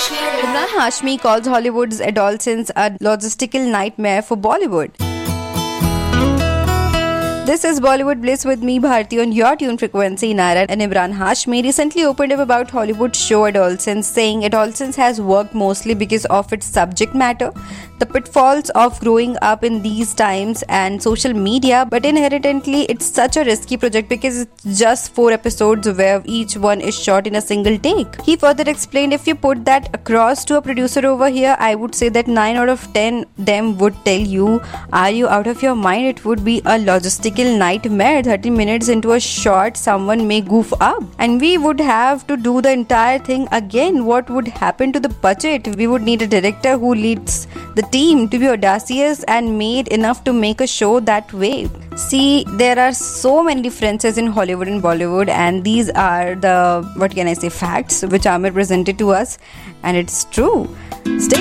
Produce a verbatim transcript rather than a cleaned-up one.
Imran Hashmi calls Hollywood's adolescence a logistical nightmare for Bollywood. This is Bollywood Bliss with me, Bharti, on your tune frequency. Naira and Imran Hashmi recently opened up about Hollywood show Adolescence, saying Adolescence has worked mostly because of its subject matter, the pitfalls of growing up in these times, and social media. But inherently, it's such a risky project because it's just four episodes where each one is shot in a single take. He further explained, if you put that across to a producer over here, I would say that nine out of ten them would tell you, are you out of your mind? It would be a logistical nightmare. thirty minutes into a shot, someone may goof up and we would have to do the entire thing again. What would happen to the budget? We would need a director who leads the team to be audacious and made enough to make a show that way. See, there are so many differences in Hollywood and Bollywood, and these are the, what can I say, facts which Amir presented to us, and it's true. Stay